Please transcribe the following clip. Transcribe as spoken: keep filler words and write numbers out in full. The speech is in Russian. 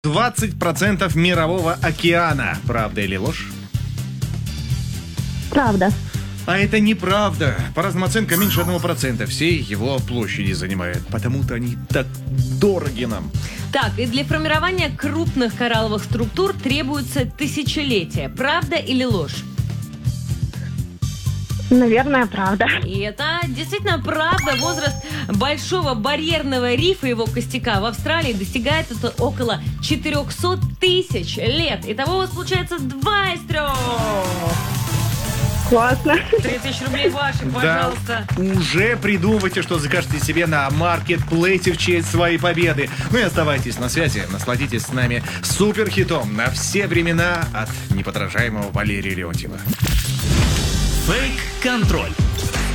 двадцать процентов мирового океана. Правда или ложь? Правда. А это неправда. По разным оценкам, меньше одного процента всей его площади занимает. Потому-то они так дороги нам. Так, и для формирования крупных коралловых структур требуется тысячелетия. Правда или ложь? Наверное, правда. И это действительно правда. Возраст большого барьерного рифа, его костяка, в Австралии достигает это около четыреста тысяч лет. Итого у вас получается два из трех. Классно. три тысячи рублей ваши, пожалуйста. Да, уже придумывайте, что закажете себе на маркетплейсе в честь своей победы. Ну и оставайтесь на связи, насладитесь с нами суперхитом на все времена от неподражаемого Валерия Леонтьева. Фейк-контроль.